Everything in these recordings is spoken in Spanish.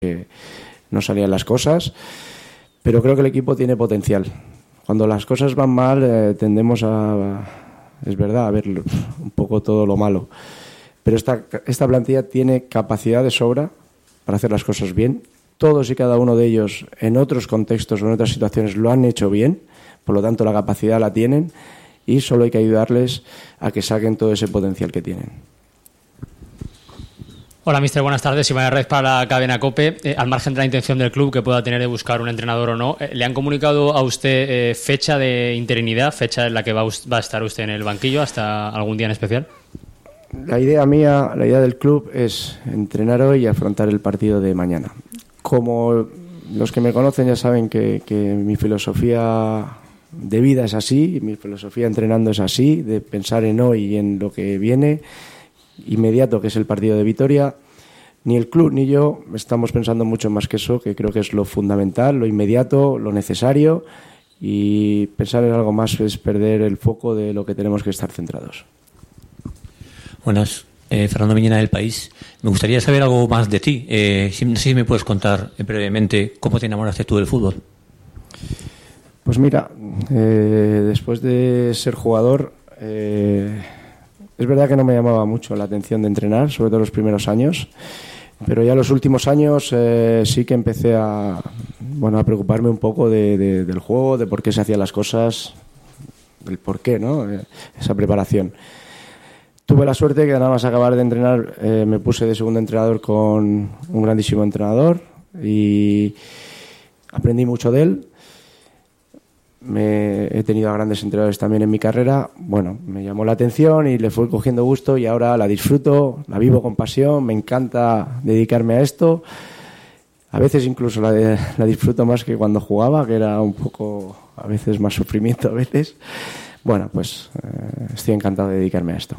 no salían las cosas, pero creo que el equipo tiene potencial. Cuando las cosas van mal tendemos es verdad, a ver un poco todo lo malo, pero esta plantilla tiene capacidad de sobra para hacer las cosas bien. Todos y cada uno de ellos en otros contextos o en otras situaciones lo han hecho bien, por lo tanto la capacidad la tienen y solo hay que ayudarles a que saquen todo ese potencial que tienen. Hola, míster, buenas tardes. Iván Herrez para la cadena COPE. Al margen de la intención del club que pueda tener de buscar un entrenador o no, ¿le han comunicado a usted fecha de interinidad, fecha en la que va a estar usted en el banquillo hasta algún día en especial? La idea del club es entrenar hoy y afrontar el partido de mañana. Como los que me conocen ya saben que mi filosofía de vida es así, mi filosofía entrenando es así, de pensar en hoy y en lo que viene inmediato, que es el partido de Vitoria. Ni el club ni yo estamos pensando mucho más que eso, que creo que es lo fundamental, lo inmediato, lo necesario, y pensar en algo más es perder el foco de lo que tenemos que estar centrados. Buenas, Fernando Miñena del País. Me gustaría saber algo más de ti. No sé si me puedes contar brevemente cómo te enamoraste tú del fútbol. Pues mira, después de ser jugador, es verdad que no me llamaba mucho la atención de entrenar, sobre todo los primeros años, pero ya los últimos años sí que empecé a preocuparme un poco del juego, de por qué se hacían las cosas, del por qué, ¿no? Esa preparación. Tuve la suerte que nada más acabar de entrenar me puse de segundo entrenador con un grandísimo entrenador y aprendí mucho de él. He tenido a grandes entrenadores también en mi carrera. Bueno, me llamó la atención y le fui cogiendo gusto y ahora la disfruto, la vivo con pasión, me encanta dedicarme a esto. A veces incluso la disfruto más que cuando jugaba, que era un poco, a veces más sufrimiento a veces. Bueno, pues estoy encantado de dedicarme a esto.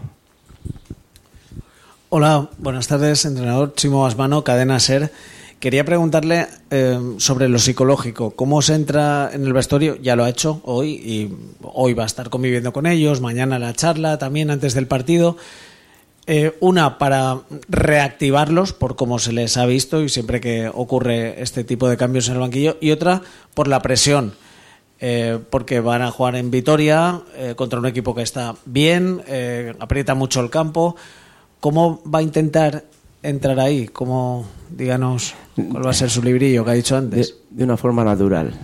Hola, buenas tardes, entrenador Chimo Basmano, Cadena SER. Quería preguntarle sobre lo psicológico. ¿Cómo se entra en el vestuario? Ya lo ha hecho hoy y hoy va a estar conviviendo con ellos, mañana la charla también antes del partido. Una, para reactivarlos por cómo se les ha visto y siempre que ocurre este tipo de cambios en el banquillo. Y otra, por la presión, porque van a jugar en Vitoria contra un equipo que está bien, aprieta mucho el campo. ¿Cómo va a intentar entrar ahí? ¿Cómo, díganos, cuál va a ser su librillo que ha dicho antes? De una forma natural,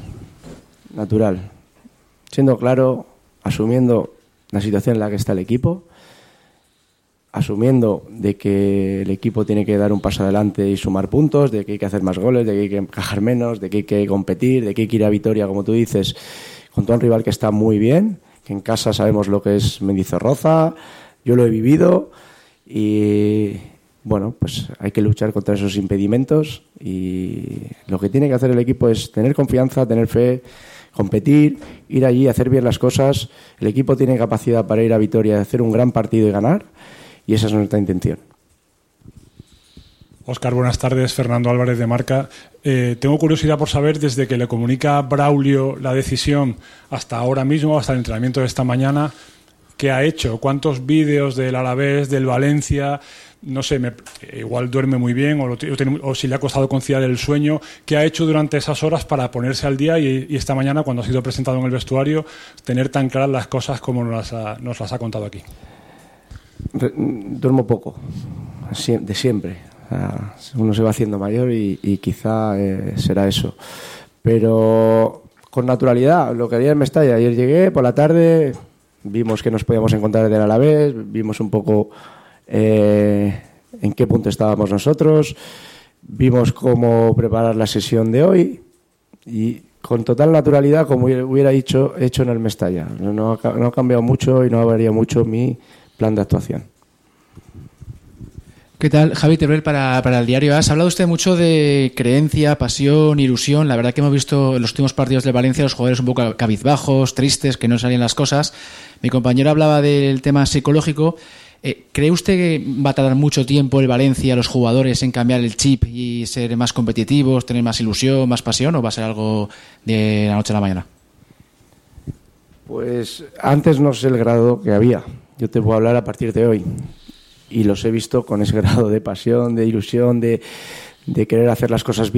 siendo claro, asumiendo la situación en la que está el equipo, asumiendo de que el equipo tiene que dar un paso adelante y sumar puntos, de que hay que hacer más goles, de que hay que encajar menos, de que hay que competir, de que hay que ir a Vitoria, como tú dices, contra un rival que está muy bien, que en casa sabemos lo que es Mendizorroza, yo lo he vivido y bueno, pues hay que luchar contra esos impedimentos y lo que tiene que hacer el equipo es tener confianza, tener fe, competir, ir allí, hacer bien las cosas. El equipo tiene capacidad para ir a Vitoria, hacer un gran partido y ganar, y esa es nuestra intención. Óscar, buenas tardes. Fernando Álvarez de Marca. Tengo curiosidad por saber, desde que le comunica Braulio la decisión hasta ahora mismo, hasta el entrenamiento de esta mañana, ¿qué ha hecho? ¿Cuántos vídeos del Alavés, del Valencia? No sé, igual duerme muy bien o si le ha costado conciliar el sueño. ¿Qué ha hecho durante esas horas para ponerse al día y esta mañana, cuando ha sido presentado en el vestuario, tener tan claras las cosas como nos las ha contado aquí? Duermo poco, de siempre. Uno se va haciendo mayor y quizá será eso. Pero con naturalidad, lo que haría en Mestalla. Ayer llegué por la tarde, vimos que nos podíamos encontrar del Alavés, vimos un poco en qué punto estábamos nosotros, vimos cómo preparar la sesión de hoy y con total naturalidad, como hubiera hecho en el Mestalla. No ha cambiado mucho y no ha variado mucho mi plan de actuación. ¿Qué tal? Javi Teruel para el diario AS. Ha hablado usted mucho de creencia, pasión, ilusión. La verdad que hemos visto en los últimos partidos de Valencia los jugadores un poco cabizbajos, tristes, que no salían las cosas. Mi compañero hablaba del tema psicológico. ¿Cree usted que va a tardar mucho tiempo el Valencia, los jugadores, en cambiar el chip y ser más competitivos, tener más ilusión, más pasión, o va a ser algo de la noche a la mañana? Pues antes no sé el grado que había. Yo te puedo hablar a partir de hoy. Y los he visto con ese grado de pasión, de ilusión, de querer hacer las cosas bien